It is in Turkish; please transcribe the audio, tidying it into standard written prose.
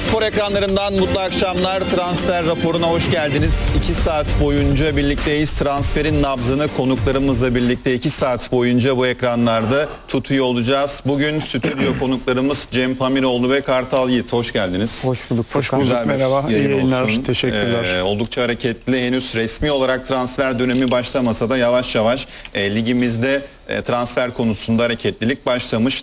Spor ekranlarından mutlu akşamlar. Transfer raporuna hoş geldiniz. 2 saat boyunca birlikteyiz. Transferin nabzını konuklarımızla birlikte 2 saat boyunca bu ekranlarda tutuyor olacağız. Bugün stüdyo konuklarımız Cem Pamiroğlu ve Kartal Yiğit. Hoş geldiniz. Hoş bulduk. Hoş güzel bir merhaba. İyi yayın yayınlar. olsun. Teşekkürler. Oldukça hareketli. Henüz resmi olarak transfer dönemi başlamasa da yavaş yavaş ligimizde transfer konusunda hareketlilik başlamış.